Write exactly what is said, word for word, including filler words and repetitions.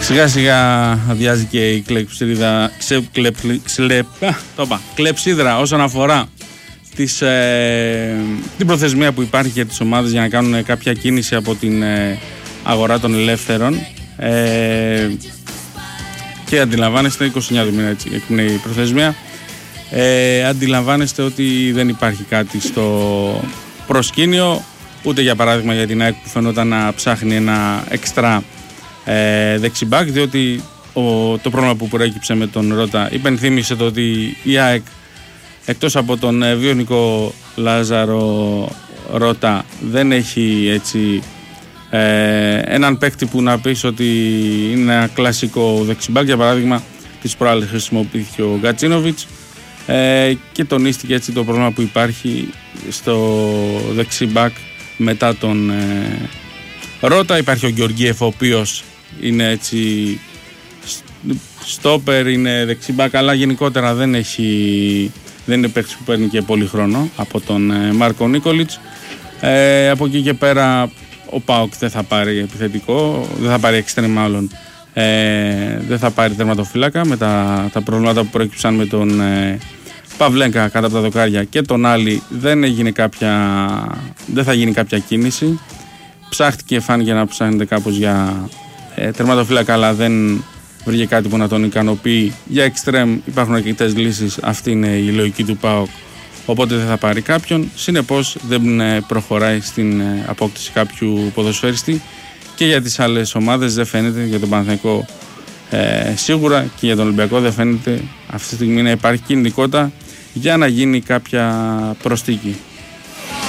Σιγά σιγά αδειάζει και η κλεψίδρα, ξε, κλεπ, ξε, το κλεψίδρα όσον αφορά τις, ε, την προθεσμία που υπάρχει για τις ομάδες για να κάνουν κάποια κίνηση από την ε, αγορά των ελεύθερων. Ε, και αντιλαμβάνεστε, είκοσι εννέα του μήνα έτσι εκπνέει η προθεσμία. Ε, αντιλαμβάνεστε ότι δεν υπάρχει κάτι στο προσκήνιο, ούτε για παράδειγμα για την ΑΕΚ που φαινόταν να ψάχνει ένα εξτρά ε, δεξιμπάκ, διότι ο, το πρόβλημα που προέκυψε με τον Ρώτα υπενθύμησε το ότι η ΑΕΚ εκτός από τον ε, βιονικό Λάζαρο Ρώτα δεν έχει έτσι ε, έναν παίκτη που να πεις ότι είναι ένα κλασικό δεξιμπάκ. Για παράδειγμα τις προάλλες χρησιμοποιήθηκε ο Γκατσίνοβιτς ε, και τονίστηκε έτσι το πρόβλημα που υπάρχει στο δεξιμπάκ μετά τον ε, Ρώτα. Υπάρχει ο Γεωργίεφ, ο οποίος είναι έτσι στόπερ, είναι δεξιμπάκ, αλλά γενικότερα δεν έχει, δεν είναι παίκτης που παίρνει και πολύ χρόνο από τον ε, Μάρκο Νίκολιτς. Ε, από εκεί και πέρα ο ΠΑΟΚ δεν θα πάρει επιθετικό, δεν θα πάρει εξτρέμ μάλλον, ε, δεν θα πάρει τερματοφύλακα με τα, τα προβλήματα που προέκυψαν με τον ε, Παυλέγκα κάτω από τα δοκάρια και τον Άλλη. Δεν έγινε κάποια, δεν θα γίνει κάποια κίνηση. Ψάχτηκε, φάνηκε να ψάχνεται κάπως για ε, τερματοφύλακα, αλλά δεν βρήκε κάτι που να τον ικανοποιεί. Για εξτρέμ υπάρχουν αρκετές λύσεις. Αυτή είναι η λογική του ΠΑΟΚ. Οπότε δεν θα πάρει κάποιον. Συνεπώς δεν προχωράει στην απόκτηση κάποιου ποδοσφαιριστή. Και για τις άλλες ομάδες δεν φαίνεται. Για τον Παναθηναϊκό ε, σίγουρα και για τον Ολυμπιακό δεν φαίνεται αυτή τη στιγμή να υπάρχει κινητικότητα για να γίνει κάποια προσθήκη.